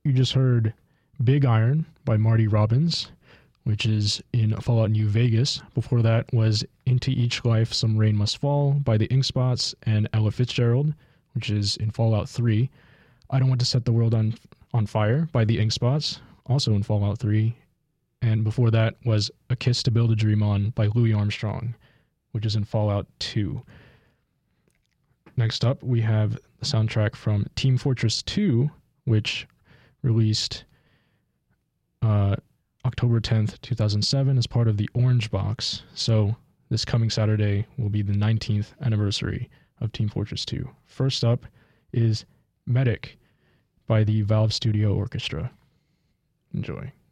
you just heard Big Iron by Marty Robbins, which is in Fallout New Vegas. Before that was Into Each Life Some Rain Must Fall by the Ink Spots and Ella Fitzgerald, which is in Fallout 3. I Don't Want to Set the World on Fire by the Ink Spots, also in Fallout 3. And before that was A Kiss to Build a Dream On by Louis Armstrong, which is in Fallout 2. Next up, we have the soundtrack from Team Fortress 2, which released October 10th, 2007 as part of the Orange Box. So this coming Saturday will be the 19th anniversary of Team Fortress 2. First up is Medic by the Valve Studio Orchestra. Enjoy.